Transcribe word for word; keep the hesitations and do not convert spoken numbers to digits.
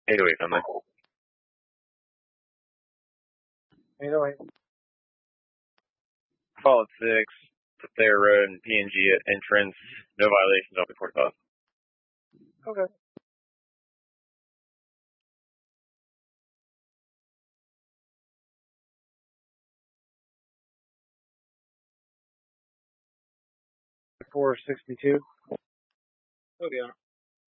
eight oh eight family. eight oh eight. Call at six, Thayer Road and P and G at entrance. No violations, I'll be forty-five. Okay. four sixty-two. Okay, on it.